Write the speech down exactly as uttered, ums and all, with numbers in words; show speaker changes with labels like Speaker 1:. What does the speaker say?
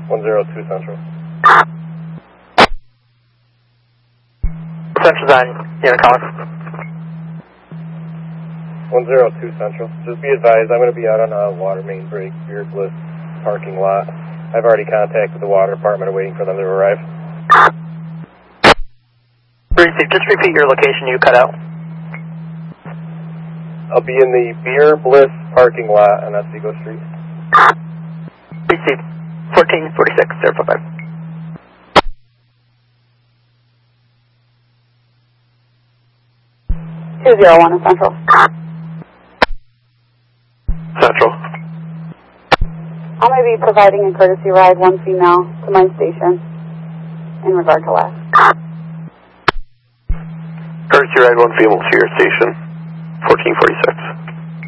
Speaker 1: one zero two Central.
Speaker 2: Central's on unit calling.
Speaker 1: one zero two Central. Just be advised, I'm going to be out on a water main break, Beer Bliss parking lot. I've already contacted the water department, I'm waiting for them to arrive.
Speaker 2: Just repeat your location you cut out.
Speaker 1: I'll be in the Beer Bliss parking lot on Otsego Street.
Speaker 2: Receive. fourteen forty-six, zero five five.
Speaker 3: two zero one Central.
Speaker 2: Central.
Speaker 3: I'm going to be providing a courtesy ride, one female, to my station in regard to last.
Speaker 2: Courtesy ride, one female to your station, fourteen forty-six.